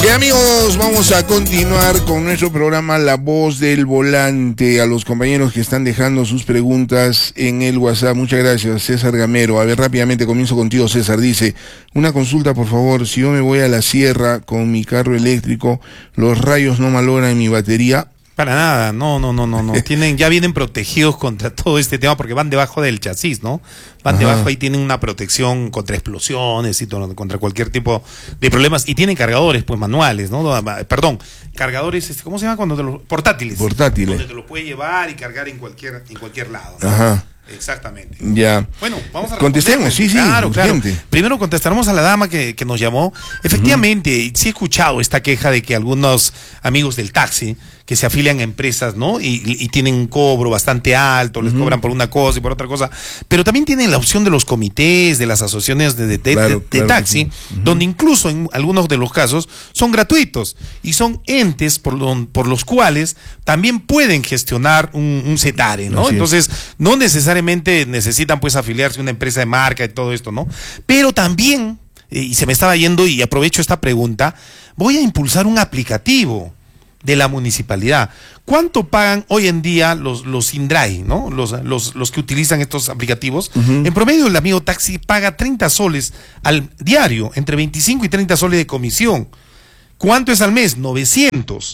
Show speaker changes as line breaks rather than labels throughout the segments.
Amigos, vamos a continuar con nuestro programa La Voz del Volante. A los compañeros que están dejando sus preguntas en el WhatsApp, muchas gracias. César Gamero, a ver, rápidamente comienzo contigo. César dice, una consulta por favor, si yo me voy a la sierra con mi carro eléctrico, ¿los rayos no malogran mi batería?
Para nada, no. Ya vienen protegidos contra todo este tema porque van debajo del chasis, ¿no? Van debajo, ahí tienen una protección contra explosiones y todo, contra cualquier tipo de problemas. Y tienen cargadores, pues, manuales, ¿no? Perdón, cargadores, ¿cómo se llama cuando te los portátiles?
Portátiles.
Donde te los puedes llevar y cargar en cualquier lado, ¿no?
Ajá.
Exactamente.
Ya.
Bueno, vamos a
contestemos, sí.
Claro. Primero contestaremos a la dama que nos llamó. Efectivamente, sí he escuchado esta queja de que algunos amigos del taxi que se afilian a empresas, ¿no? Y tienen un cobro bastante alto, les cobran por una cosa y por otra cosa, pero también tienen la opción de los comités, de las asociaciones de taxi, donde incluso en algunos de los casos son gratuitos y son entes por los cuales también pueden gestionar un CETARE, ¿no? Entonces, no necesariamente necesitan pues afiliarse a una empresa de marca y todo esto, ¿no? Pero también, y se me estaba yendo y aprovecho esta pregunta, voy a impulsar un aplicativo de la municipalidad. ¿Cuánto pagan hoy en día los Indrai, ¿no? Los que utilizan estos aplicativos? En promedio el amigo taxi paga 30 soles al diario, entre 25 y 30 soles de comisión. ¿Cuánto es al mes? 900.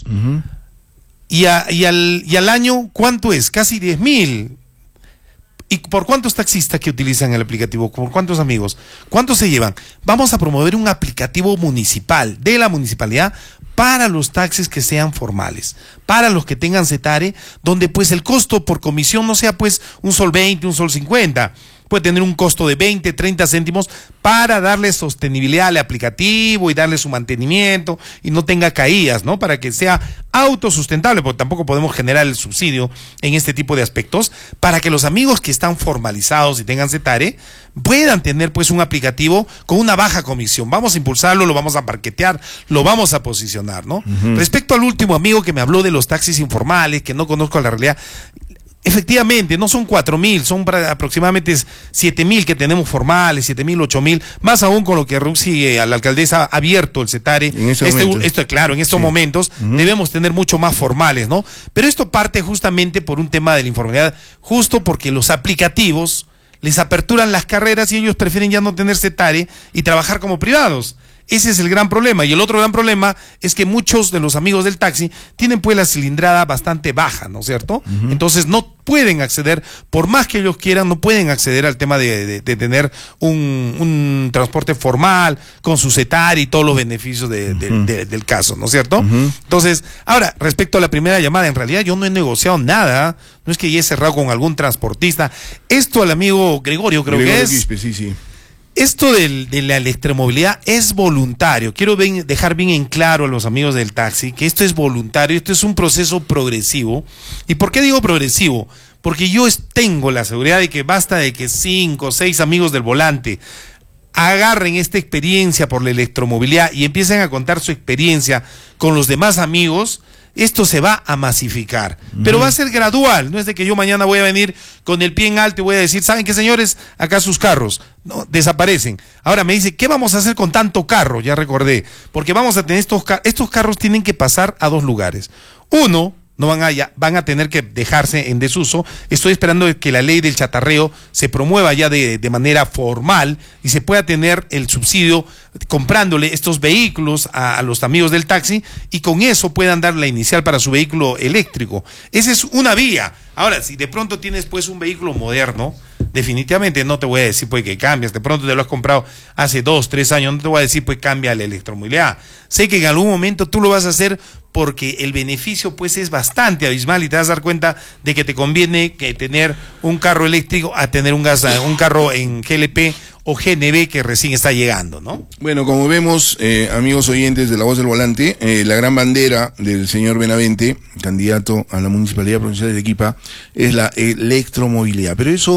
Y al año, ¿cuánto es? Casi 10.000. ¿Y por cuántos taxistas que utilizan el aplicativo? ¿Por cuántos amigos? ¿Cuántos se llevan? Vamos a promover un aplicativo municipal, de la municipalidad, para los taxis que sean formales, para los que tengan CETARE, donde pues el costo por comisión no sea pues un sol 20, un sol 50, puede tener un costo de 20, 30 céntimos para darle sostenibilidad al aplicativo y darle su mantenimiento y no tenga caídas, ¿no? Para que sea autosustentable, porque tampoco podemos generar el subsidio en este tipo de aspectos, para que los amigos que están formalizados y tengan CETARE puedan tener pues un aplicativo con una baja comisión. Vamos a impulsarlo, lo vamos a marketear, lo vamos a posicionar, ¿no? Respecto al último amigo que me habló de los taxis informales, que no conozco la realidad, efectivamente, no son 4.000, son aproximadamente 7.000 que tenemos formales, 7.000, 8.000, más aún con lo que Ruxi, a la alcaldesa, ha abierto el CETARE. En estos momentos debemos tener mucho más formales, ¿no? Pero esto parte justamente por un tema de la informalidad, justo porque los aplicativos les aperturan las carreras y ellos prefieren ya no tener CETARE y trabajar como privados. Ese es el gran problema. Y el otro gran problema es que muchos de los amigos del taxi tienen pues la cilindrada bastante baja, ¿no es cierto? Entonces no pueden acceder, por más que ellos quieran, no pueden acceder al tema de tener un transporte formal con su CETARE y todos los beneficios del caso, ¿no es cierto? Entonces, ahora, respecto a la primera llamada, en realidad yo no he negociado nada, no es que ya he cerrado con algún transportista. Esto al amigo Gregorio que es...
Sí.
Esto de la electromovilidad es voluntario. Quiero dejar bien en claro a los amigos del taxi que esto es voluntario, esto es un proceso progresivo. ¿Y por qué digo progresivo? Porque yo tengo la seguridad de que basta de que 5 o 6 amigos del volante agarren esta experiencia por la electromovilidad y empiecen a contar su experiencia con los demás amigos. Esto se va a masificar, pero va a ser gradual, no es de que yo mañana voy a venir con el pie en alto y voy a decir, ¿saben qué, señores? Acá sus carros, no, desaparecen. Ahora me dice, ¿qué vamos a hacer con tanto carro? Ya recordé, porque vamos a tener estos carros tienen que pasar a 2 lugares. Uno, no van a tener que dejarse en desuso. Estoy esperando que la ley del chatarreo se promueva ya de manera formal y se pueda tener el subsidio comprándole estos vehículos a los amigos del taxi y con eso puedan dar la inicial para su vehículo eléctrico. Esa es una vía. Ahora, si de pronto tienes pues un vehículo moderno, definitivamente no te voy a decir pues que cambias, de pronto te lo has comprado hace 2, 3 años, no te voy a decir pues cambia la electromovilidad. Sé que en algún momento tú lo vas a hacer porque el beneficio pues es bastante abismal y te vas a dar cuenta de que te conviene que tener un carro eléctrico a tener un carro en GLP o GNB que recién está llegando, ¿no?
Bueno, como vemos, amigos oyentes de La Voz del Volante, la gran bandera del señor Benavente, candidato a la Municipalidad Provincial de Arequipa, es la electromovilidad. Pero eso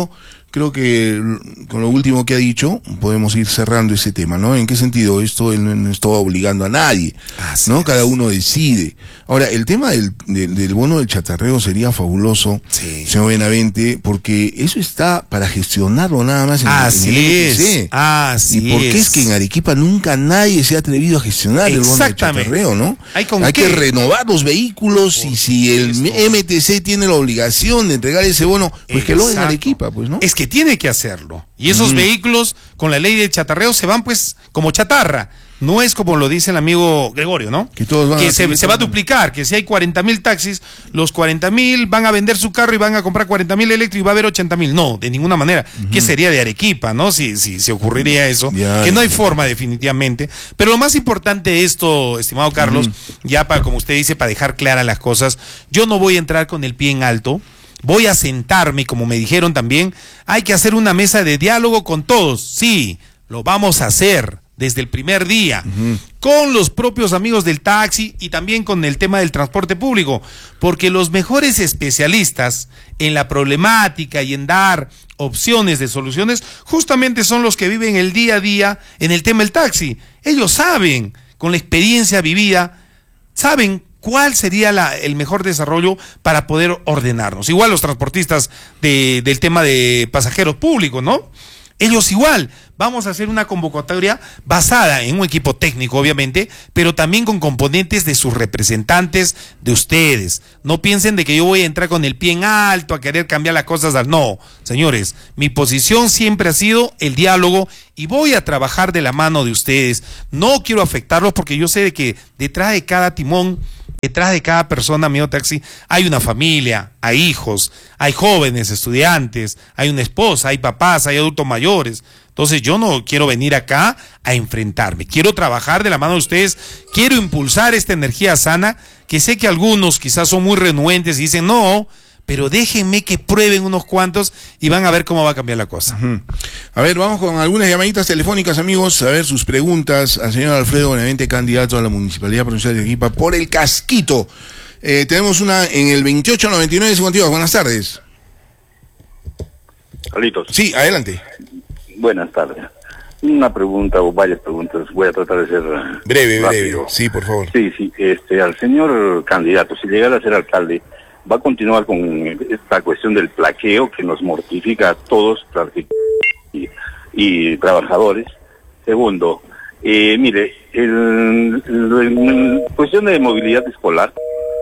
creo que con lo último que ha dicho podemos ir cerrando ese tema, ¿no? ¿En qué sentido? Esto él no está obligando a nadie, ¿no? Cada uno decide. Ahora, el tema del bono del chatarreo sería fabuloso, señor Benavente, porque eso está para gestionarlo nada más en el MPC. ¿Y por qué es que en Arequipa nunca nadie se ha atrevido a gestionar el bono del chatarreo, ¿no? Hay que renovar los vehículos y si el MTC tiene la obligación de entregar ese bono, pues que lo haga en Arequipa, pues, ¿no?
Es que tiene que hacerlo. Y esos vehículos, con la ley de chatarreo, se van pues como chatarra. No es como lo dice el amigo Gregorio, ¿no? Que todos van se va a duplicar, que si hay 40.000 taxis, los 40.000 van a vender su carro y van a comprar 40.000 eléctricos y va a haber 80.000. No, de ninguna manera. ¿Qué sería de Arequipa, no? Si ocurriría eso. Que no hay forma, definitivamente. Pero lo más importante de esto, estimado Carlos, ya para, como usted dice, para dejar claras las cosas, yo no voy a entrar con el pie en alto. Voy a sentarme, como me dijeron también, hay que hacer una mesa de diálogo con todos. Sí, lo vamos a hacer desde el primer día, con los propios amigos del taxi y también con el tema del transporte público, porque los mejores especialistas en la problemática y en dar opciones de soluciones, justamente son los que viven el día a día en el tema del taxi. Ellos saben, con la experiencia vivida, saben cuál sería el mejor desarrollo para poder ordenarnos. Igual los transportistas del tema de pasajeros públicos, ¿no? Ellos igual, vamos a hacer una convocatoria basada en un equipo técnico, obviamente, pero también con componentes de sus representantes, de ustedes. No piensen de que yo voy a entrar con el pie en alto a querer cambiar las cosas. No, señores, mi posición siempre ha sido el diálogo y voy a trabajar de la mano de ustedes. No quiero afectarlos porque yo sé de que detrás de cada timón, detrás de cada persona, amigo taxi, hay una familia, hay hijos, hay jóvenes, estudiantes, hay una esposa, hay papás, hay adultos mayores. Entonces yo no quiero venir acá a enfrentarme, quiero trabajar de la mano de ustedes, quiero impulsar esta energía sana, que sé que algunos quizás son muy renuentes y dicen no, pero déjenme que prueben unos cuantos y van a ver cómo va a cambiar la cosa.
A ver, vamos con algunas llamaditas telefónicas, amigos, a ver sus preguntas al señor Alfredo Benavente, candidato a la Municipalidad Provincial de Arequipa por el Casquito. Tenemos una en el 289952. Buenas tardes.
Carlitos.
Sí, adelante.
Buenas tardes. Una pregunta o varias preguntas, voy a tratar de ser
breve. Sí, por favor.
Sí, al señor candidato, si llegara a ser alcalde, va a continuar con esta cuestión del plaqueo que nos mortifica a todos y trabajadores. Segundo, mire, en cuestión de movilidad escolar,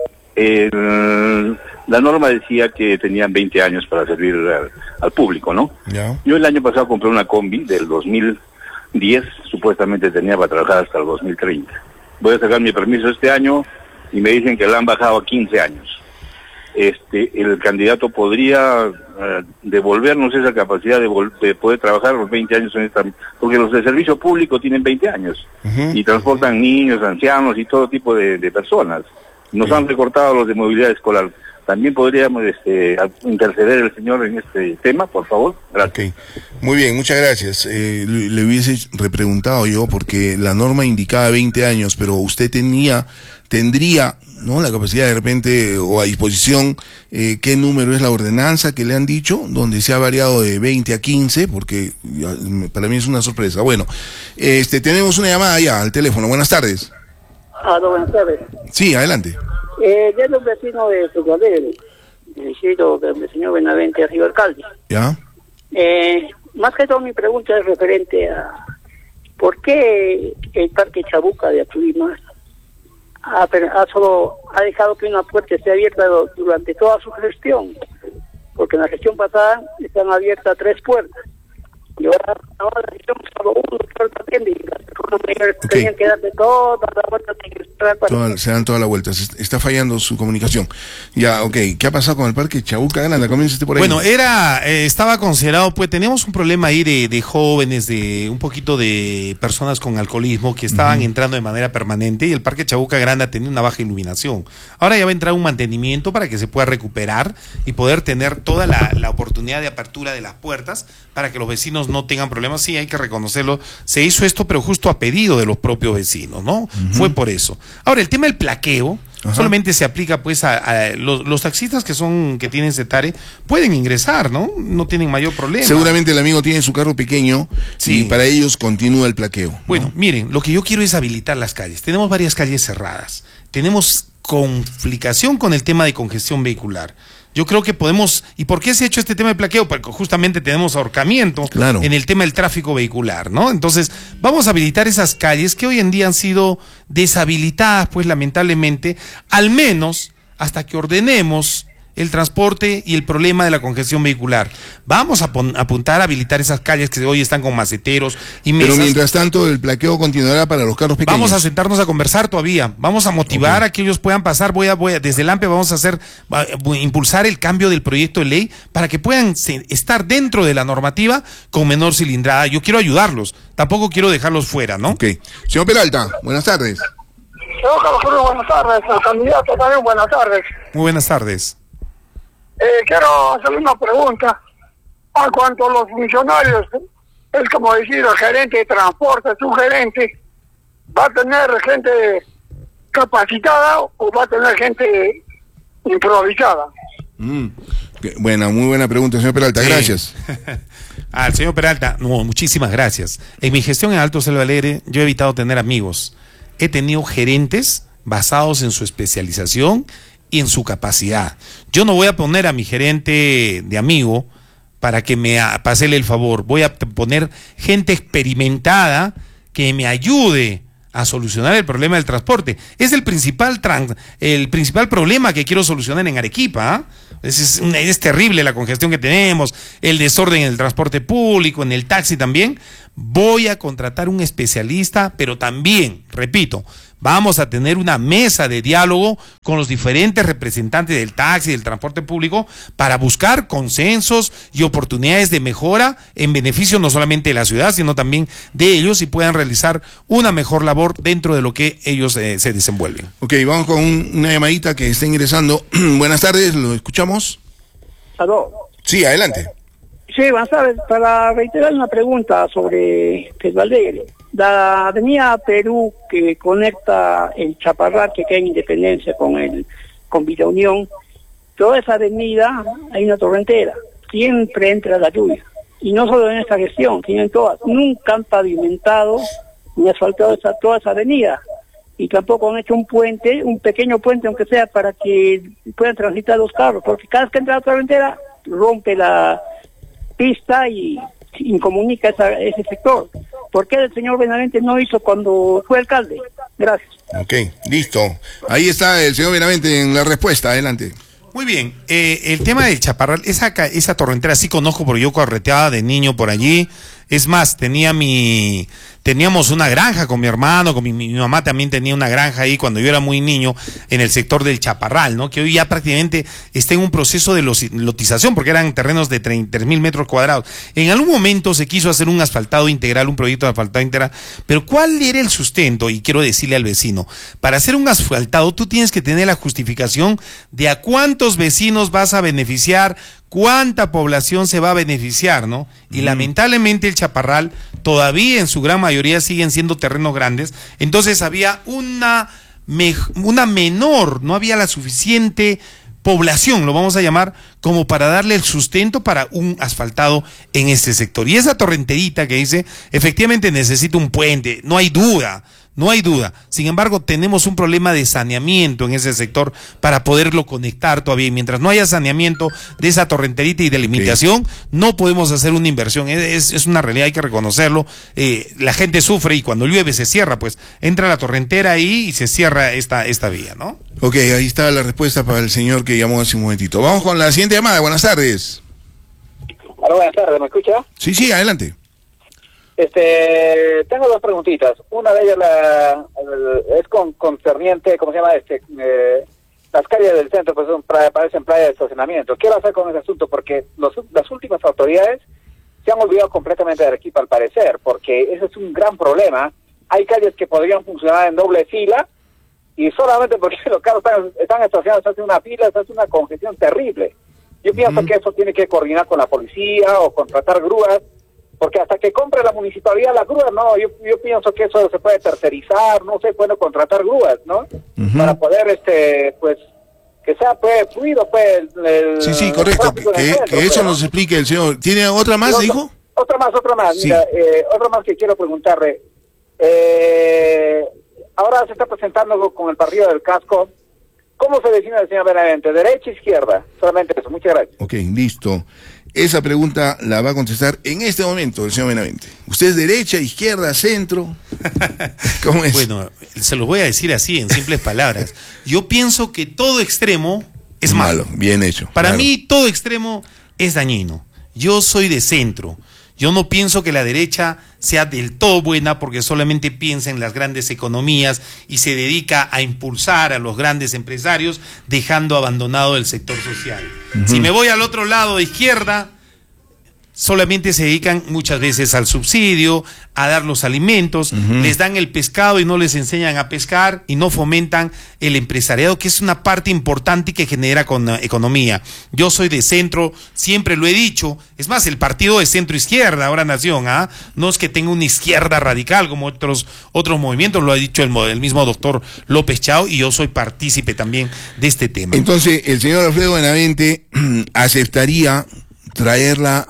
la norma decía que tenían 20 años para servir al público, ¿no? Yeah. Yo el año pasado compré una combi del 2010, supuestamente tenía para trabajar hasta el 2030. Voy a sacar mi permiso este año y me dicen que la han bajado a 15 años. El candidato podría devolvernos esa capacidad de poder trabajar los 20 años en esta, porque los de servicio público tienen 20 años y transportan niños, ancianos y todo tipo de personas. Nos han recortado los de movilidad escolar. También podríamos interceder el señor en este tema, por favor. Gracias.
Okay. Muy bien, muchas gracias. Le hubiese repreguntado yo porque la norma indicaba 20 años, pero usted tendría, ¿no?, la capacidad de repente o a disposición, qué número es la ordenanza que le han dicho, donde se ha variado de 20 a 15, porque para mí es una sorpresa. Bueno, tenemos una llamada ya al teléfono. Buenas tardes.
Buenas tardes.
Sí, adelante.
Yo soy un vecino de Frugalero, dirigido del señor Benavente, arriba alcalde.
¿Ya?
Más que todo mi pregunta es referente a ¿por qué el Parque Chabuca de Apurímac ha dejado que una puerta esté abierta durante toda su gestión? Porque en la gestión pasada están abiertas 3 puertas. Y ahora la gestión solo uno puerta atiende y las personas mayores tenían que darse toda la vuelta.
Se dan toda la vuelta. Está fallando su comunicación. Ya, ok. ¿Qué ha pasado con el Parque Chabuca Grande? Comienza por ahí.
Bueno, estaba considerado, pues teníamos un problema ahí de jóvenes, de un poquito de personas con alcoholismo que estaban entrando de manera permanente y el Parque Chabuca Grande tenía una baja iluminación. Ahora ya va a entrar un mantenimiento para que se pueda recuperar y poder tener toda la oportunidad de apertura de las puertas para que los vecinos no tengan problemas. Sí, hay que reconocerlo. Se hizo esto, pero justo a pedido de los propios vecinos, ¿no? Fue por eso. Ahora, el tema del plaqueo, Solamente se aplica pues a los taxistas que tienen Cetare, pueden ingresar, ¿no? No tienen mayor problema.
Seguramente el amigo tiene su carro pequeño, sí, y para ellos continúa el plaqueo, ¿no?
Bueno, miren, lo que yo quiero es habilitar las calles. Tenemos varias calles cerradas. Tenemos complicación con el tema de congestión vehicular. Yo creo que podemos... ¿Y por qué se ha hecho este tema de plaqueo? Porque justamente tenemos ahorcamiento en el tema del tráfico vehicular, ¿no? Entonces, vamos a habilitar esas calles que hoy en día han sido deshabilitadas, pues lamentablemente, al menos hasta que ordenemos el transporte y el problema de la congestión vehicular. Vamos a apuntar a habilitar esas calles que hoy están con maceteros y mesas.
Pero mientras tanto el plaqueo continuará para los carros pequeños.
Vamos a sentarnos a conversar todavía. Vamos a motivar a que ellos puedan pasar. Desde el AMPE vamos a impulsar el cambio del proyecto de ley para que puedan estar dentro de la normativa con menor cilindrada. Yo quiero ayudarlos. Tampoco quiero dejarlos fuera, ¿no?
Ok. Señor Peralta, buenas tardes.
Señor Carlos Cruz, buenas tardes. El candidato también, buenas tardes.
Muy buenas tardes.
Quiero hacerle una pregunta. A cuanto a los funcionarios, es como decir, el gerente de transporte, su gerente, ¿va a tener gente capacitada o va a tener gente improvisada?
Muy buena pregunta, señor Peralta, sí. Gracias.
Al señor Peralta, muchísimas gracias. En mi gestión en Alto Selva Alegre, yo he evitado tener amigos. He tenido gerentes basados en su especialización y en su capacidad. Yo no voy a poner a mi gerente de amigo para que me pasele el favor. Voy a poner gente experimentada que me ayude a solucionar el problema del transporte. Es el principal problema que quiero solucionar en Arequipa. Es terrible la congestión que tenemos, el desorden en el transporte público, en el taxi también. Voy a contratar un especialista, pero también, repito, vamos a tener una mesa de diálogo con los diferentes representantes del taxi y del transporte público para buscar consensos y oportunidades de mejora en beneficio no solamente de la ciudad, sino también de ellos y puedan realizar una mejor labor dentro de lo que ellos se desenvuelven.
Ok, vamos con una llamadita que está ingresando. Buenas tardes, ¿lo escuchamos?
¿Aló?
Sí, adelante.
Sí, buenas tardes. Para reiterar una pregunta sobre Selva Alegre. La avenida Perú que conecta el Chaparral que queda en Independencia con Villa Unión, toda esa avenida hay una torrentera, siempre entra la lluvia, y no solo en esta gestión, sino en todas. Nunca han pavimentado ni asfaltado toda esa avenida, y tampoco han hecho un puente, un pequeño puente aunque sea, para que puedan transitar los carros, porque cada vez que entra la torrentera rompe la pista y incomunica ese sector. ¿Por qué el señor Benavente no hizo cuando fue alcalde? Gracias.
Ok, listo. Ahí está el señor Benavente en la respuesta. Adelante.
Muy bien. El tema del Chaparral, esa torrentera sí conozco porque yo correteaba de niño por allí. Es más, teníamos una granja con mi hermano, con mi mamá también tenía una granja ahí cuando yo era muy niño en el sector del Chaparral, ¿no? Que hoy ya prácticamente está en un proceso de lotización porque eran terrenos de 30.000 metros cuadrados. En algún momento se quiso hacer un asfaltado integral, un proyecto de asfaltado integral, pero ¿cuál era el sustento? Y quiero decirle al vecino, para hacer un asfaltado tú tienes que tener la justificación de a cuántos vecinos vas a beneficiar, cuánta población se va a beneficiar, ¿no? Y lamentablemente el Chaparral todavía en su gran mayoría siguen siendo terrenos grandes, entonces había una menor, no había la suficiente población, lo vamos a llamar, como para darle el sustento para un asfaltado en este sector. Y esa torrenterita que dice, efectivamente necesita un puente, no hay duda. Sin embargo, tenemos un problema de saneamiento en ese sector para poderlo conectar todavía. Y mientras no haya saneamiento de esa torrenterita y delimitación, no podemos hacer una inversión. Es una realidad, hay que reconocerlo. La gente sufre y cuando llueve se cierra, pues entra la torrentera ahí y se cierra esta vía, ¿no?
Ok, ahí está la respuesta para el señor que llamó hace un momentito. Vamos con la siguiente llamada. Buenas tardes.
Hola, buenas tardes, ¿me escucha?
Sí, adelante.
Tengo dos preguntitas. Una de ellas es concerniente, ¿cómo se llama? Las calles del centro pues parecen playas de estacionamiento. ¿Qué va a hacer con ese asunto? Porque las últimas autoridades se han olvidado completamente de Arequipa al parecer, porque ese es un gran problema. Hay calles que podrían funcionar en doble fila y solamente porque los carros están estacionados se hace una fila, se hace una congestión terrible. Yo pienso que eso tiene que coordinar con la policía o contratar grúas Porque hasta que compre la municipalidad la grúa, no, yo pienso que eso se puede tercerizar, no se puede contratar grúas, ¿no? Para poder, pues, que sea, pues, fluido, pues,
Sí, correcto, que eso nos explique el señor. ¿Tiene otra más, dijo?
Otra más, sí. Mira, otra más que quiero preguntarle. Ahora se está presentando con el partido del Casco. ¿Cómo se define el señor Benavente? ¿Derecha, izquierda? Solamente eso, muchas gracias.
Ok, listo. Esa pregunta la va a contestar en este momento el señor Benavente. ¿Usted es derecha, izquierda, centro? ¿Cómo es?
Bueno, se los voy a decir así, en simples palabras. Yo pienso que todo extremo es malo.
Bien hecho.
Para mí, todo extremo es dañino. Yo soy de centro. Yo no pienso que la derecha sea del todo buena porque solamente piensa en las grandes economías y se dedica a impulsar a los grandes empresarios, dejando abandonado el sector social. Si me voy al otro lado de izquierda, solamente se dedican muchas veces al subsidio, a dar los alimentos, les dan el pescado y no les enseñan a pescar y no fomentan el empresariado, que es una parte importante y que genera economía. Yo soy de centro, siempre lo he dicho, es más, el partido de centro-izquierda, ahora Nación, no es que tenga una izquierda radical como otros movimientos, lo ha dicho el mismo doctor López Chao, y yo soy partícipe también de este tema.
Entonces, el señor Alfredo Benavente aceptaría traerla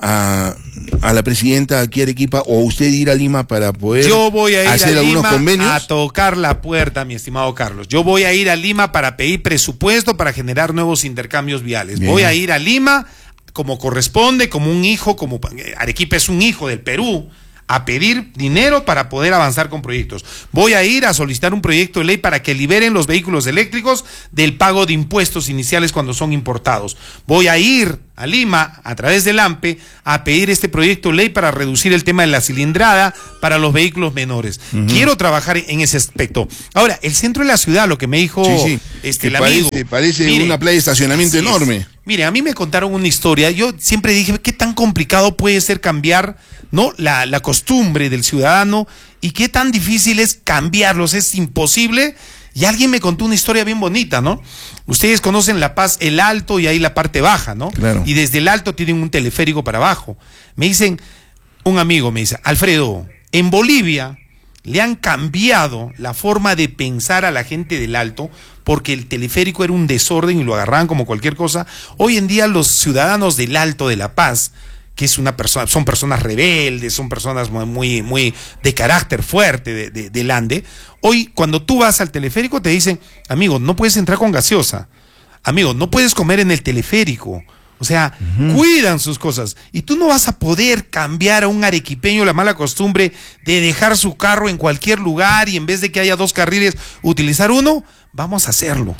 a la presidenta aquí a Arequipa, o usted ir a Lima para poder
yo voy a ir
hacer
a
algunos
Lima
convenios.
A tocar la puerta, mi estimado Carlos. Yo voy a ir a Lima para pedir presupuesto para generar nuevos intercambios viales. Bien. Voy a ir a Lima como corresponde, como un hijo, como Arequipa es un hijo del Perú, a pedir dinero para poder avanzar con proyectos. Voy a ir a solicitar un proyecto de ley para que liberen los vehículos eléctricos del pago de impuestos iniciales cuando son importados. Voy a ir a Lima, a través del AMPE, a pedir este proyecto de ley para reducir el tema de la cilindrada para los vehículos menores. Quiero trabajar en ese aspecto. Ahora, el centro de la ciudad, lo que me dijo el amigo.
Parece una playa de estacionamiento enorme.
Mire, a mí me contaron una historia. Yo siempre dije, ¿qué tan complicado puede ser cambiar, ¿no?, la costumbre del ciudadano, y qué tan difícil es cambiarlos? Es imposible. Y alguien me contó una historia bien bonita, ¿no? Ustedes conocen La Paz, el Alto y ahí la parte baja, ¿no?
Claro.
Y desde el Alto tienen un teleférico para abajo. Me dicen, un amigo me dice, Alfredo, en Bolivia le han cambiado la forma de pensar a la gente del Alto porque el teleférico era un desorden y lo agarraban como cualquier cosa. Hoy en día los ciudadanos del Alto de La Paz, que es son personas rebeldes, son personas muy de carácter fuerte del Ande. Hoy, cuando tú vas al teleférico, te dicen, amigo, no puedes entrar con gaseosa. Amigo, no puedes comer en el teleférico. O sea, cuidan sus cosas. Y tú no vas a poder cambiar a un arequipeño la mala costumbre de dejar su carro en cualquier lugar y en vez de que haya 2 carriles, utilizar uno. Vamos a hacerlo,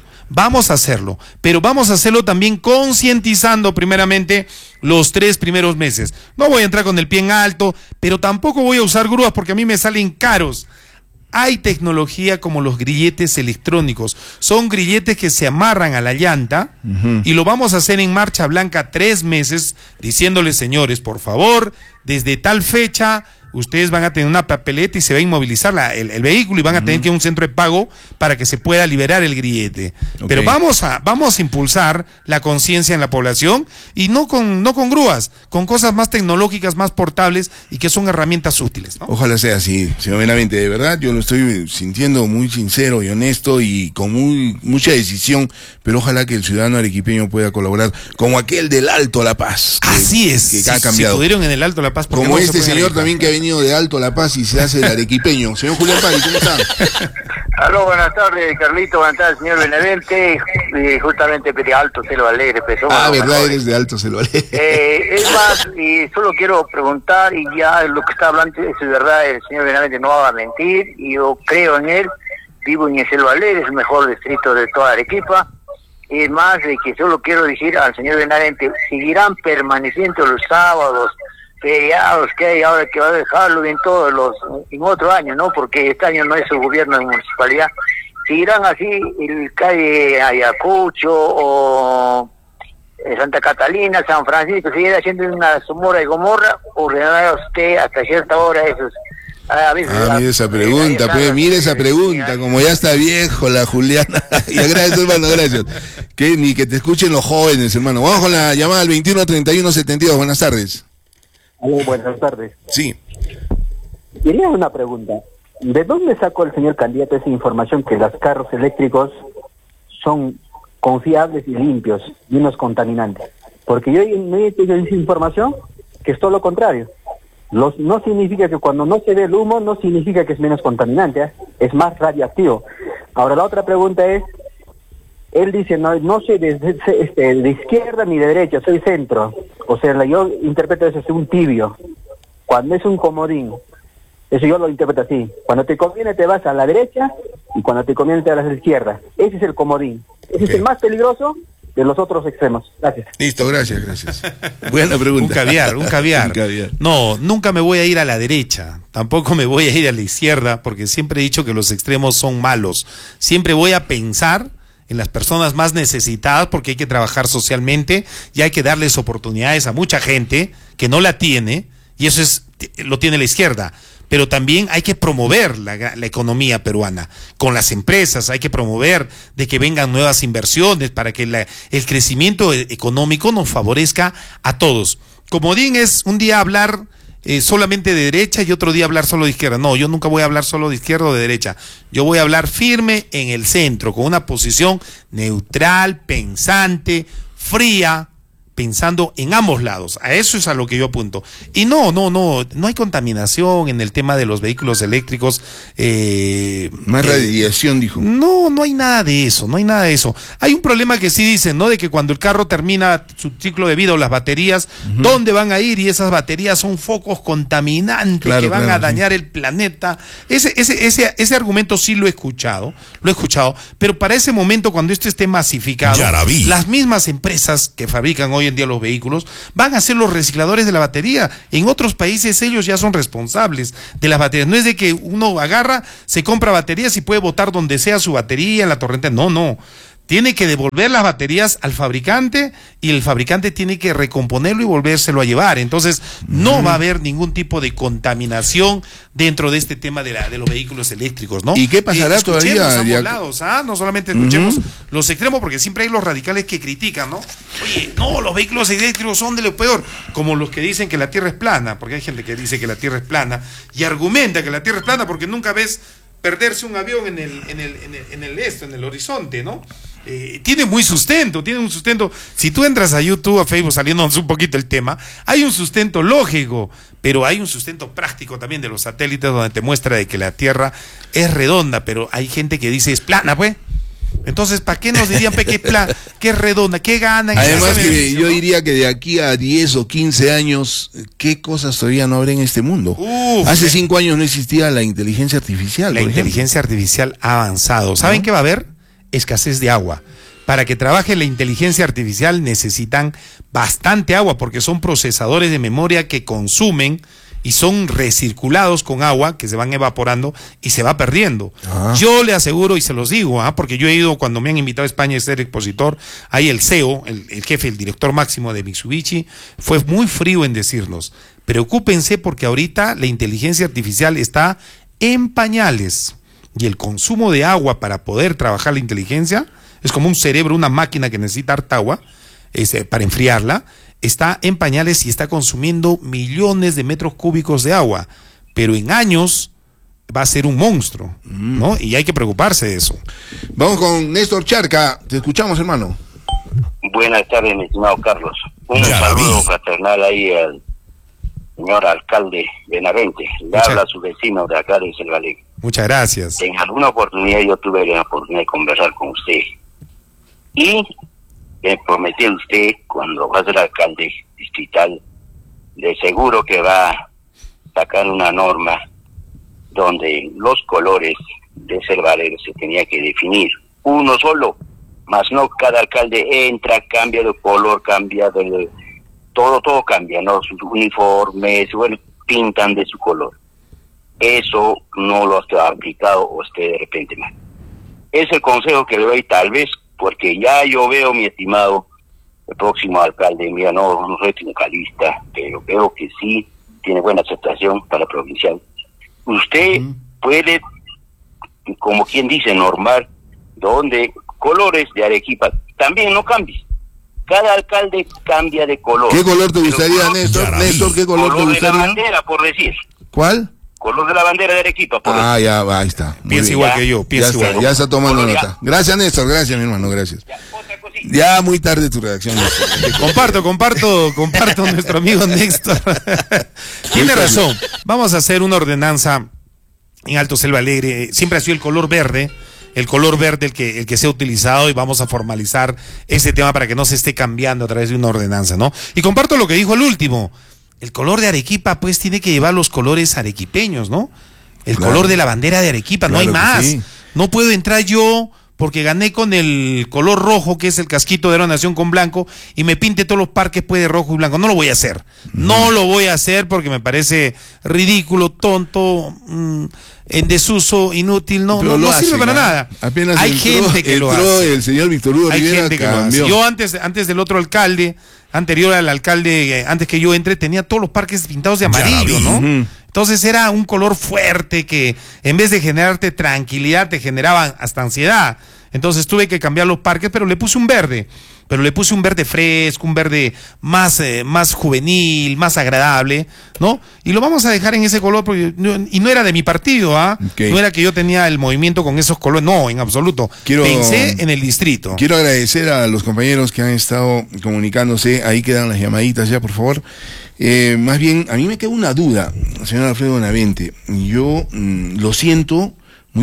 pero vamos a hacerlo también concientizando primeramente los 3 primeros meses. No voy a entrar con el pie en alto, pero tampoco voy a usar grúas porque a mí me salen caros. Hay tecnología como los grilletes electrónicos. Son grilletes que se amarran a la llanta y lo vamos a hacer en marcha blanca 3 meses, diciéndoles, señores, por favor, desde tal fecha ustedes van a tener una papeleta y se va a inmovilizar el vehículo y van a tener que ir a un centro de pago para que se pueda liberar el grillete. Pero vamos a impulsar la conciencia en la población y no con grúas, con cosas más tecnológicas, más portables y que son herramientas útiles, ¿no?
Ojalá sea así, señor Benavente, de verdad, yo lo estoy sintiendo muy sincero y honesto y con mucha decisión, pero ojalá que el ciudadano arequipeño pueda colaborar como aquel del Alto La Paz.
Así es,
que ha cambiado.
Si pudieron en el Alto La Paz,
como no este señor también que ha venido de Alto La Paz y se hace el arequipeño. Señor Julián Pari, ¿cómo está?
Aló, buenas tardes, Carlito, buenas tardes, señor Benavente, justamente de Alto Celo Alegre.
Verdad, eres de Alto Celo Alegre.
Es más, solo quiero preguntar, y ya lo que está hablando es verdad, el señor Benavente no va a mentir, y yo creo en él, vivo en el Celo Alegre, es el mejor distrito de toda Arequipa. Es más, de que solo quiero decir al señor Benavente, seguirán permaneciendo los sábados, feriados que hay ahora, que va a dejarlo en otro año, ¿no? Porque este año no es su gobierno de municipalidad. Seguirán así el calle Ayacucho o Santa Catalina, San Francisco, seguirá haciendo una Somora y Gomorra, ordenará usted hasta cierta hora esos.
Mire esa pregunta, mire esa pregunta, como ya está viejo la Juliana. Y gracias, hermano, gracias. Ni que te escuchen los jóvenes, hermano. Vamos con la llamada al 21 31 72. Buenas tardes.
Hola, buenas tardes.
Sí.
Quería una pregunta. ¿De dónde sacó el señor candidato esa información que los carros eléctricos son confiables y limpios y unos contaminantes? Porque yo he tenido esa información que es todo lo contrario. No significa que cuando no se ve el humo, no significa que es menos contaminante, ¿eh? Es más radioactivo. Ahora la otra pregunta es, él dice, no soy de izquierda ni de derecha, soy centro. O sea, yo interpreto eso como un tibio. Cuando es un comodín, eso yo lo interpreto así. Cuando te conviene te vas a la derecha y cuando te conviene te vas a la izquierda. Ese es el comodín. Ese es el más peligroso de los otros extremos. Gracias.
Listo, gracias. Buena pregunta.
Un caviar. No, nunca me voy a ir a la derecha, tampoco me voy a ir a la izquierda, porque siempre he dicho que los extremos son malos. Siempre voy a pensar en las personas más necesitadas, porque hay que trabajar socialmente y hay que darles oportunidades a mucha gente que no la tiene, y eso lo tiene la izquierda. Pero también hay que promover la economía peruana con las empresas, hay que promover de que vengan nuevas inversiones para que el crecimiento económico nos favorezca a todos. Comodín es un día hablar solamente de derecha y otro día hablar solo de izquierda. No, yo nunca voy a hablar solo de izquierda o de derecha. Yo voy a hablar firme en el centro, con una posición neutral, pensante, fría, pensando en ambos lados. A eso es a lo que yo apunto. Y no hay contaminación en el tema de los vehículos eléctricos.
Más radiación, dijo.
No hay nada de eso, Hay un problema que sí dicen, ¿no? De que cuando el carro termina su ciclo de vida o las baterías, ¿dónde van a ir? Y esas baterías son focos contaminantes que van a dañar el planeta. Ese argumento sí lo he escuchado, pero para ese momento, cuando esto esté masificado, las mismas empresas que fabrican hoy en día los vehículos van a ser los recicladores de la batería. En otros países ellos ya son responsables de las baterías. No es de que uno agarra, se compra baterías y puede botar donde sea su batería, en la torrente. No. Tiene que devolver las baterías al fabricante y el fabricante tiene que recomponerlo y volvérselo a llevar. Entonces no va a haber ningún tipo de contaminación dentro de este tema de los vehículos eléctricos, ¿no?
¿Y qué pasará todavía?
Ambos lados, no solamente escuchemos los extremos, porque siempre hay los radicales que critican, ¿no? Oye, no, los vehículos eléctricos son de lo peor, como los que dicen que la Tierra es plana, porque hay gente que dice que la Tierra es plana y argumenta que la Tierra es plana porque nunca ves perderse un avión en el horizonte, ¿no? Tiene un sustento. Si tú entras a YouTube, a Facebook, saliéndonos un poquito el tema, hay un sustento lógico, pero hay un sustento práctico también de los satélites donde te muestra de que la Tierra es redonda, pero hay gente que dice es plana, pues. Entonces, ¿para qué nos dirían que es plana, que es redonda, qué ganan?
Además que yo diría que de aquí a 10 o 15 años, ¿qué cosas todavía no habrá en este mundo? Hace 5 años no existía la inteligencia artificial.
La inteligencia artificial ha avanzado. ¿Saben qué va a haber? Escasez de agua. Para que trabaje la inteligencia artificial necesitan bastante agua, porque son procesadores de memoria que consumen y son recirculados con agua que se van evaporando y se va perdiendo. Yo le aseguro y se los digo, porque yo he ido, cuando me han invitado a España a ser expositor, ahí el CEO, el jefe, el director máximo de Mitsubishi, fue muy frío en decirnos, preocúpense porque ahorita la inteligencia artificial está en pañales y el consumo de agua para poder trabajar la inteligencia es como un cerebro, una máquina que necesita harta agua para enfriarla. Está en pañales y está consumiendo millones de metros cúbicos de agua, pero en años va a ser un monstruo, ¿no? Y hay que preocuparse de eso.
Vamos con Néstor Charca, te escuchamos, hermano.
Buenas tardes, mi estimado Carlos. Un saludo fraternal ahí al señor alcalde Benavente. Le habla a su vecino de acá de Selvalegui.
Muchas gracias.
En alguna oportunidad yo tuve la oportunidad de conversar con usted y me prometió usted, cuando va a ser alcalde distrital, de seguro que va a sacar una norma donde los colores de Selvalegui se tenía que definir uno solo, más no cada alcalde entra, cambia de color, cambia de todo cambia, ¿no? Sus uniformes, bueno, pintan de su color. Eso no lo ha aplicado usted de repente más. Es el consejo que le doy, tal vez, porque ya yo veo, mi estimado, el próximo alcalde, mira, no soy sindicalista, pero veo que sí tiene buena aceptación para provincial. Usted puede, como quien dice, normar donde colores de Arequipa también no cambie, cada alcalde cambia de color.
¿Qué color te gustaría, Néstor? Néstor, ¿qué color te gustaría?
Color de la bandera, por decir.
¿Cuál?
Color de la bandera de Arequipa, por decir.
Ya, ahí está.
Piensa igual que yo, piensa igual.
Ya está tomando nota. Gracias, Néstor, gracias, mi hermano, gracias. Ya muy tarde tu redacción.
Comparto nuestro amigo Néstor. Tiene razón. Vamos a hacer una ordenanza en Alto Selva Alegre. Siempre ha sido el color verde el que se ha utilizado, y vamos a formalizar ese tema para que no se esté cambiando a través de una ordenanza, ¿no? Y comparto lo que dijo el último. El color de Arequipa, pues, tiene que llevar los colores arequipeños, ¿no? El color de la bandera de Arequipa, no hay más. Sí. No puedo entrar yo porque gané con el color rojo, que es el casquito de la nación con blanco, y me pinte todos los parques pues de rojo y blanco. No lo voy a hacer. No lo voy a hacer porque me parece ridículo, tonto, en desuso, inútil, no sirve para nada.
Apenas
hay gente que lo hace.
El señor Víctor Hugo Rivera cambió.
Yo antes del otro alcalde, anterior al alcalde, antes que yo entre, tenía todos los parques pintados de amarillo, ¿no? Entonces era un color fuerte que en vez de generarte tranquilidad te generaba hasta ansiedad. Entonces tuve que cambiar los parques, pero le puse un verde. Pero le puse un verde fresco, un verde más juvenil, más agradable, ¿no? Y lo vamos a dejar en ese color, porque y no era de mi partido, Okay. No era que yo tenía el movimiento con esos colores, no, en absoluto. Pensé en el distrito.
Quiero agradecer a los compañeros que han estado comunicándose. Ahí quedan las llamaditas ya, por favor. Más bien, a mí me queda una duda, señor Alfredo Benavente. Yo lo siento muy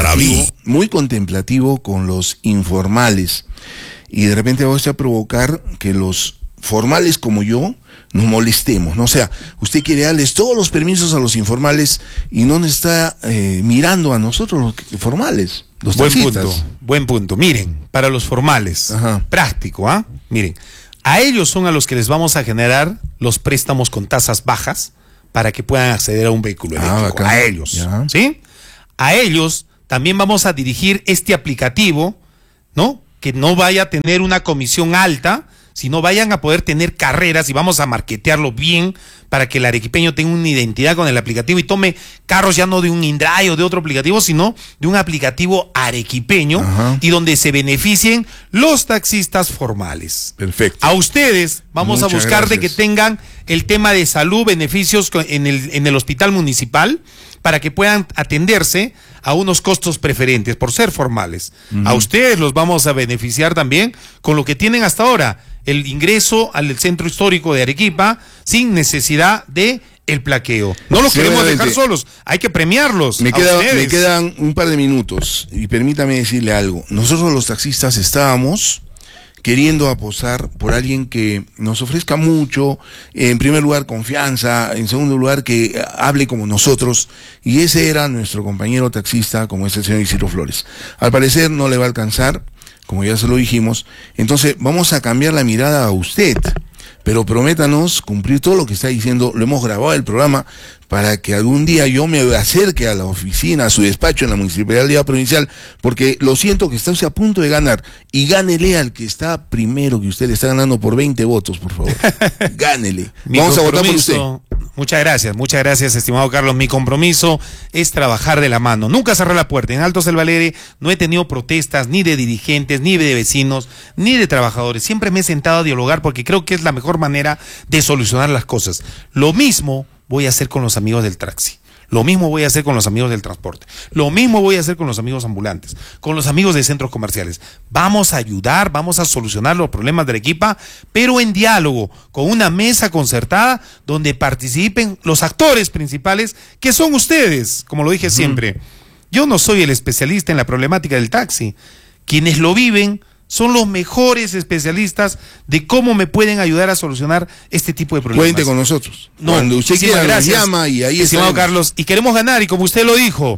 contemplativo con los informales. Y de repente vamos a provocar que los formales como yo nos molestemos, ¿no? O sea, usted quiere darles todos los permisos a los informales y no nos está mirando a nosotros los formales, los taxistas.
Buen punto. Miren, para los formales, práctico, miren, a ellos son a los que les vamos a generar los préstamos con tasas bajas para que puedan acceder a un vehículo eléctrico. A ellos, ¿sí? A ellos también vamos a dirigir este aplicativo, ¿no? Que no vaya a tener una comisión alta, sino vayan a poder tener carreras, y vamos a marketearlo bien para que el arequipeño tenga una identidad con el aplicativo y tome carros ya no de un Indray o de otro aplicativo, sino de un aplicativo arequipeño, y donde se beneficien los taxistas formales.
Perfecto.
A ustedes vamos a buscar de que tengan el tema de salud, beneficios en el hospital municipal, para que puedan atenderse a unos costos preferentes por ser formales. A ustedes los vamos a beneficiar también con lo que tienen hasta ahora, el ingreso al centro histórico de Arequipa sin necesidad de el plaqueo. No los queremos dejar solos, hay que premiarlos.
Me quedan un par de minutos y permítame decirle algo. Nosotros los taxistas estábamos queriendo apostar por alguien que nos ofrezca mucho, en primer lugar confianza, en segundo lugar que hable como nosotros, y ese era nuestro compañero taxista, como es el señor Isidro Flores. Al parecer no le va a alcanzar, como ya se lo dijimos, entonces vamos a cambiar la mirada a usted, pero prométanos cumplir todo lo que está diciendo. Lo hemos grabado el programa para que algún día yo me acerque a la oficina, a su despacho en la Municipalidad Provincial, porque lo siento que está usted a punto de ganar, y gánele al que está primero, que usted le está ganando por 20 votos, por favor. Gánele. Vamos a votar por usted.
Muchas gracias, estimado Carlos. Mi compromiso es trabajar de la mano. Nunca cerré la puerta. En Alto Selva Alegre no he tenido protestas ni de dirigentes, ni de vecinos, ni de trabajadores. Siempre me he sentado a dialogar porque creo que es la mejor manera de solucionar las cosas. Lo mismo voy a hacer con los amigos del taxi. Lo mismo voy a hacer con los amigos del transporte. Lo mismo voy a hacer con los amigos ambulantes, con los amigos de centros comerciales. Vamos a ayudar, vamos a solucionar los problemas de Arequipa, pero en diálogo, con una mesa concertada donde participen los actores principales, que son ustedes, como lo dije siempre. Yo no soy el especialista en la problemática del taxi. Quienes lo viven son los mejores especialistas de cómo me pueden ayudar a solucionar este tipo de problemas.
Cuente con nosotros. Cuando usted quiera, nos llama y ahí está.
Estimado Carlos, y queremos ganar, y como usted lo dijo,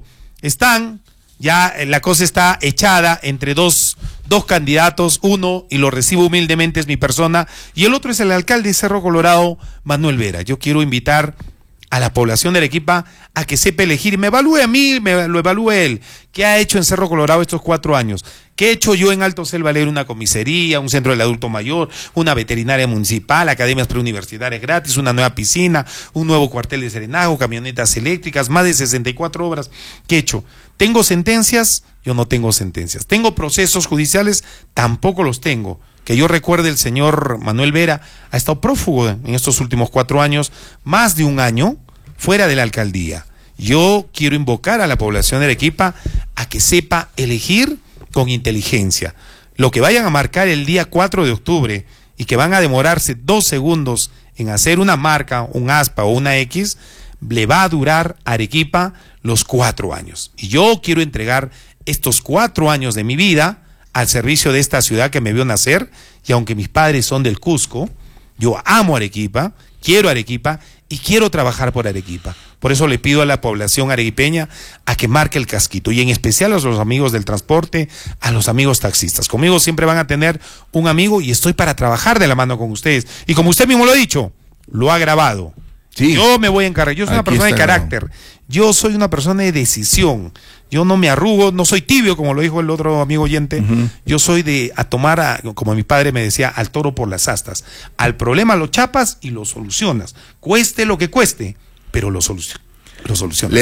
la cosa está echada entre dos candidatos. Uno, y lo recibo humildemente, es mi persona, y el otro es el alcalde de Cerro Colorado, Manuel Vera. Yo quiero invitar a la población de Arequipa a que sepa elegir, me evalúe a mí, lo evalúe él. ¿Qué ha hecho en Cerro Colorado estos 4 años? ¿Qué he hecho yo en Alto Selva Alegre? Una comisaría, un centro del adulto mayor, una veterinaria municipal, academias preuniversitarias gratis, una nueva piscina, un nuevo cuartel de serenazgo, camionetas eléctricas, más de 64 obras. ¿Qué he hecho? ¿Tengo sentencias? Yo no tengo sentencias. ¿Tengo procesos judiciales? Tampoco los tengo. Que yo recuerde, el señor Manuel Vera ha estado prófugo en estos últimos 4 años, más de un año fuera de la alcaldía. Yo quiero invocar a la población de Arequipa a que sepa elegir con inteligencia. Lo que vayan a marcar el día 4 de octubre y que van a demorarse 2 segundos en hacer una marca, un aspa o una X, le va a durar a Arequipa los 4 años. Y yo quiero entregar estos 4 años de mi vida al servicio de esta ciudad que me vio nacer, y aunque mis padres son del Cusco, yo amo Arequipa, quiero Arequipa y quiero trabajar por Arequipa. Por eso le pido a la población arequipeña a que marque el casquito, y en especial a los amigos del transporte, a los amigos taxistas. Conmigo siempre van a tener un amigo y estoy para trabajar de la mano con ustedes. Y como usted mismo lo ha dicho, lo ha grabado. Sí. Yo me voy a encargar, yo soy una persona de carácter, yo soy una persona de decisión, yo no me arrugo, no soy tibio como lo dijo el otro amigo oyente, yo soy de como mi padre me decía, al toro por las astas, al problema lo chapas y lo solucionas, cueste lo que cueste, pero lo solucionas.
Le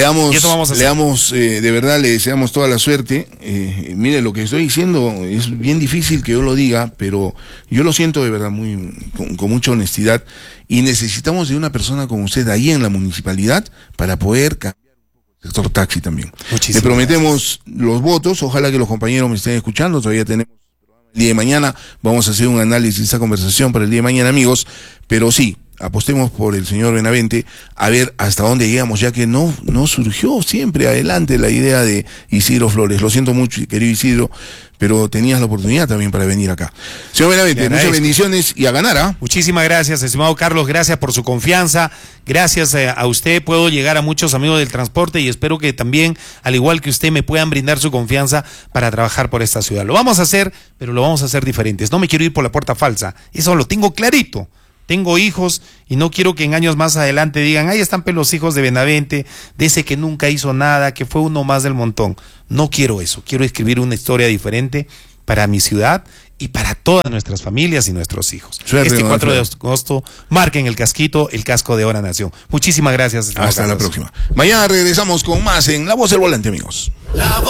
damos, de verdad, le deseamos toda la suerte. Mire, lo que estoy diciendo es bien difícil que yo lo diga, pero yo lo siento de verdad con mucha honestidad, y necesitamos de una persona como usted ahí en la municipalidad para poder cambiar el sector taxi también. Le prometemos los votos, ojalá que los compañeros me estén escuchando, todavía tenemos el día de mañana, vamos a hacer un análisis de esa conversación para el día de mañana, amigos, pero sí, apostemos por el señor Benavente, a ver hasta dónde llegamos, ya que no surgió siempre adelante la idea de Isidro Flores. Lo siento mucho, querido Isidro, pero tenías la oportunidad también para venir acá. Señor Benavente, muchas bendiciones y a ganar, ¿ah?
Muchísimas gracias, estimado Carlos, gracias por su confianza, gracias a usted puedo llegar a muchos amigos del transporte, y espero que también, al igual que usted, me puedan brindar su confianza para trabajar por esta ciudad. Lo vamos a hacer, pero lo vamos a hacer diferentes. No me quiero ir por la puerta falsa, eso lo tengo clarito. Tengo hijos y no quiero que en años más adelante digan, ahí están los hijos de Benavente, de ese que nunca hizo nada, que fue uno más del montón. No quiero eso, quiero escribir una historia diferente para mi ciudad y para todas nuestras familias y nuestros hijos. Este 4 de agosto, marquen el casquito, el casco de Hora Nación. Muchísimas gracias.
Hasta la próxima. Mañana regresamos con más en La Voz del Volante, amigos.